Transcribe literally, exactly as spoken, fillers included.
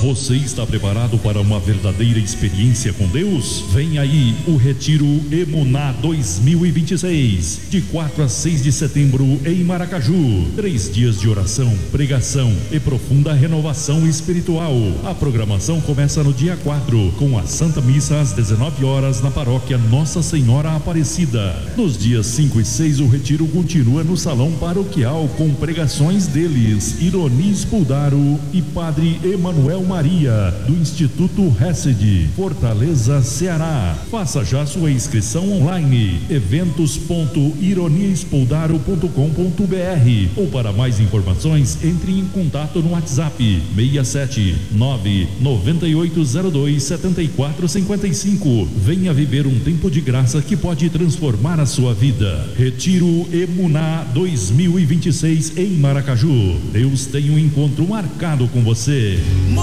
Você está preparado para uma verdadeira experiência com Deus? Vem aí o Retiro Emuná dois mil e vinte e seis, de quatro a seis de setembro em Maracaju. Três dias de oração, pregação e profunda renovação espiritual. A programação começa no dia quatro, com a Santa Missa às dezenove horas na paróquia Nossa Senhora Aparecida. Nos dias cinco e seis, o retiro continua no salão paroquial com pregações deles, Ironi Spuldaro e Padre Emanuel Maria, do Instituto Hesed, Fortaleza, Ceará. Faça já sua inscrição online, eventos ponto ironiespuldaro ponto com ponto br, ou para mais informações entre em contato no WhatsApp seis sete nove nove oito zero dois sete quatro cinco cinco. Venha viver um tempo de graça que pode transformar a sua vida. Retiro Emuná dois mil e vinte e seis em Maracaju. Deus tem um encontro marcado com você.